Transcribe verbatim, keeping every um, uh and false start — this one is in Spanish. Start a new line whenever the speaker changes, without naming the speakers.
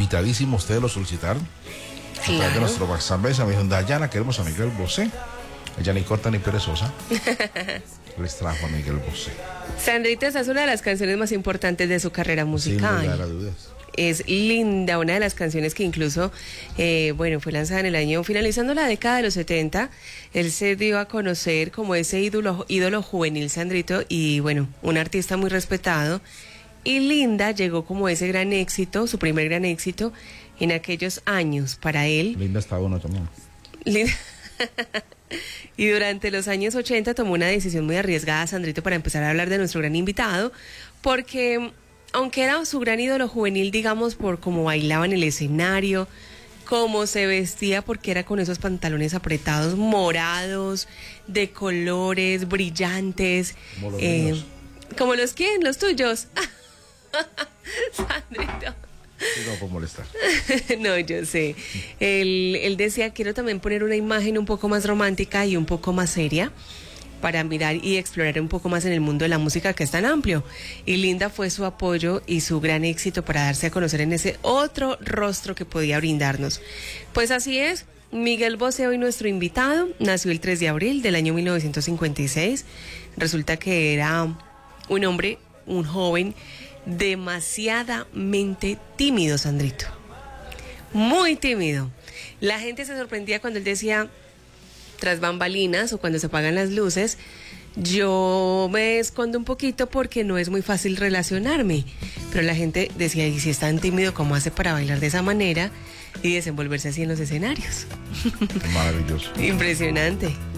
invitadísimo, ustedes lo solicitaron. A través de nuestro WhatsApp, me dijeron, Dayana, queremos a Miguel Bosé. Ella ni corta ni perezosa. Les trajo a Miguel Bosé.
Sandrita, esa es una de las canciones más importantes de su carrera musical.
Sin lugar a dudas.
Es linda, una de las canciones que incluso, eh, bueno, fue lanzada en el año, finalizando la década de los setenta. Él se dio a conocer como ese ídolo, ídolo juvenil, Sandrito, y bueno, un artista muy respetado. Y Linda llegó como ese gran éxito, su primer gran éxito, en aquellos años para él.
Linda está uno también.
Linda. Y durante los años ochenta tomó una decisión muy arriesgada, Sandrito, para empezar a hablar de nuestro gran invitado, porque aunque era su gran ídolo juvenil, digamos, por cómo bailaba en el escenario, cómo se vestía, porque era con esos pantalones apretados, morados, de colores, brillantes.
Como los
eh,
míos.
¿Como los quién? ¿Los tuyos? Sandrito.
Sí, no puedo molestar.
No, yo sé. Él, él decía, quiero también poner una imagen un poco más romántica y un poco más seria para mirar y explorar un poco más en el mundo de la música, que es tan amplio. Y Linda fue su apoyo y su gran éxito para darse a conocer en ese otro rostro que podía brindarnos. Pues así es, Miguel Bosé, hoy nuestro invitado, nació el tres de abril del año mil novecientos cincuenta y seis. Resulta que era un hombre, un joven, demasiadamente tímido, Sandrito. Muy tímido. La gente se sorprendía cuando él decía, tras bambalinas o cuando se apagan las luces, yo me escondo un poquito porque no es muy fácil relacionarme. Pero la gente decía, y si es tan tímido, ¿cómo hace para bailar de esa manera y desenvolverse así en los escenarios?
Maravilloso.
Impresionante.